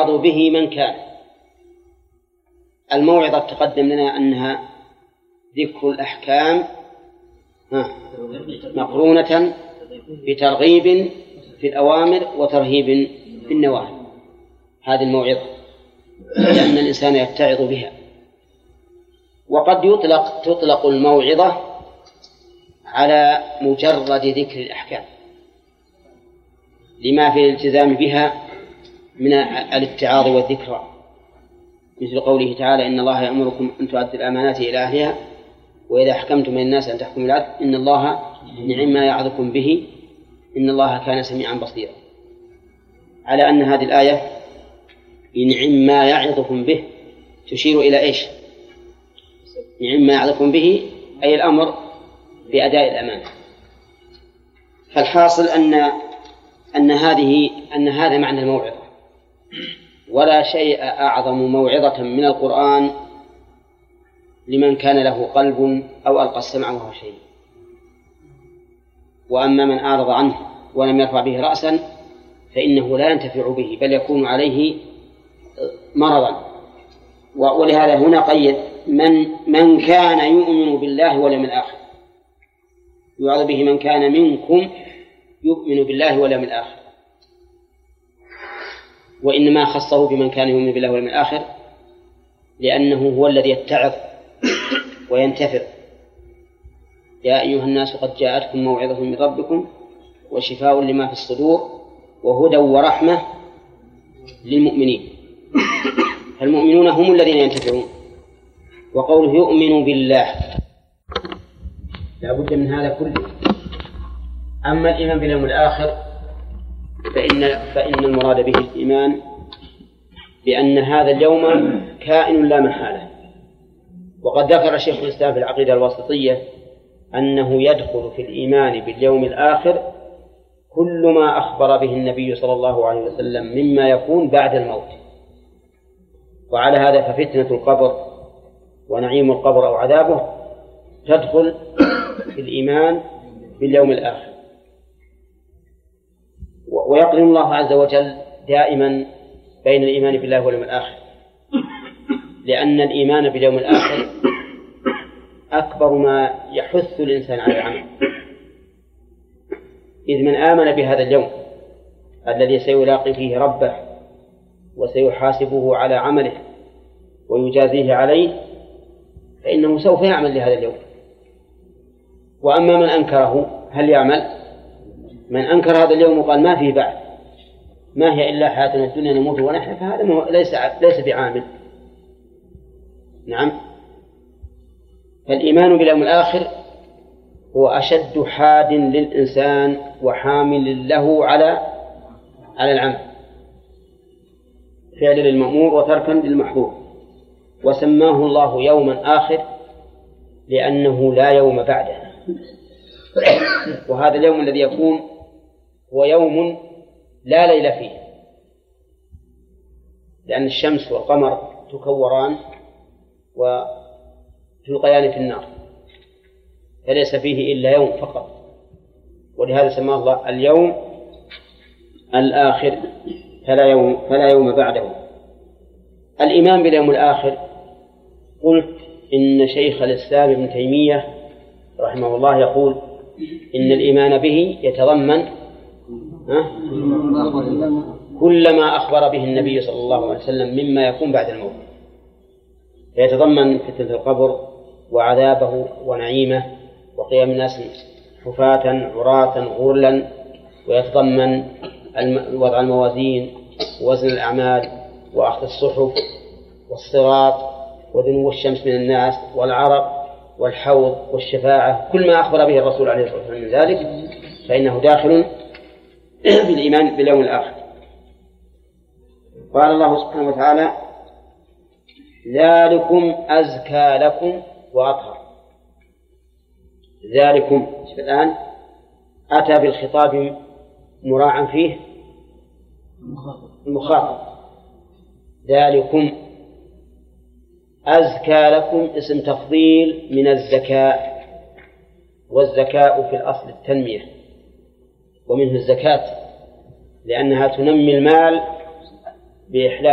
يوعظ به من كان. الموعظة تقدم لنا أنها ذكر الأحكام مقرونة بترغيب في الأوامر وترهيب في النواهي. هذه الموعظة لأن الإنسان يتعظ بها. وقد تطلق الموعظة على مجرد ذكر الأحكام لما في الالتزام بها من الاتعاظ والذكرى، مثل قوله تعالى: إن الله يأمركم أن تؤدوا الأمانات إلى أهلها وإذا حكمتم بين الناس أن تحكموا بالعدل إن الله نعم ما يعظكم به إن الله كان سميعا بصيرا. على أن هذه الآية نعم ما يعظكم به تشير إلى إيش؟ نعم ما يعظكم به أي الأمر بأداء الأمانة. فالحاصل أن هذا معنى الموعظة، ولا شيء أعظم موعظة من القرآن لمن كان له قلب أو ألقى السمع وهو شيء. وأما من أعرض عنه ولم يرفع به رأسا فإنه لا ينتفع به بل يكون عليه مرضا. ولهذا هنا قيد من كان يؤمن بالله واليوم الآخر، يوعظ به من كان منكم يؤمن بالله واليوم الآخر. وإنما خصه بمن كان يؤمن بالله واليوم الآخر لأنه هو الذي يتعظ وينتفع. يا أيها الناس قد جاءتكم موعظة من ربكم وشفاء لما في الصدور وهدى ورحمة للمؤمنين. فالمؤمنون هم الذين ينتفعون. وقوله يؤمن بالله لا بد من هذا كله. أما الإيمان باليوم الآخر فإن المراد به الإيمان بأن هذا اليوم كائن لا محالة. وقد ذكر شيخ الإسلام في العقيدة الواسطية أنه يدخل في الإيمان باليوم الآخر كل ما أخبر به النبي صلى الله عليه وسلم مما يكون بعد الموت. وعلى هذا ففتنة القبر ونعيم القبر أو عذابه تدخل في الإيمان باليوم الآخر. ويقرن الله عز وجل دائما بين الإيمان بالله واليوم الآخر، لأن الإيمان باليوم الآخر أكبر ما يحث الإنسان على العمل. إذ من آمن بهذا اليوم الذي سيلاقي فيه ربه وسيحاسبه على عمله ويجازيه عليه فإنه سوف يعمل لهذا اليوم. وأما من أنكره هل يعمل؟ من أنكر هذا اليوم وقال ما فيه بعد، ما هي إلا حياتنا الدنيا نموت ونحيا، فهذا ليس بعامل. نعم. فالإيمان باليوم الآخر هو أشد حاد للإنسان وحامل له على العمل، فعل للمأمور وتركا للمحظور. وسماه الله يوما آخر لأنه لا يوم بعده. وهذا اليوم الذي يكون هو يوم لا ليل فيه، لأن الشمس والقمر تكوران وتلقيان في النار، فليس فيه إلا يوم فقط. ولهذا سماه الله اليوم الآخر فلا يوم بعده. الإيمان باليوم الآخر قلت إن شيخ الإسلام ابن تيمية رحمه الله يقول إن الإيمان به يتضمن كل ما أخبر به النبي صلى الله عليه وسلم مما يكون بعد الموت، فيتضمن فتنة القبر وعذابه ونعيمه وقيام الناس حفاة عراة غرلا، ويتضمن وضع الموازين ووزن الأعمال وأخذ الصحف والصراط ودنو الشمس من الناس والعرق والحوض والشفاعة. كل ما أخبر به الرسول عليه الصلاة والسلام من ذلك فإنه داخل بالإيمان باليوم الآخر. قال الله سبحانه وتعالى ذلكم أزكى لكم وأطهر. ذلكم الآن أتى بالخطاب مراعا فيه المخاطب. ذلكم أزكى لكم اسم تفضيل من الزكاة، والزكاة في الأصل التنمية ومنه الزكاة لأنها تنمي المال بإحلال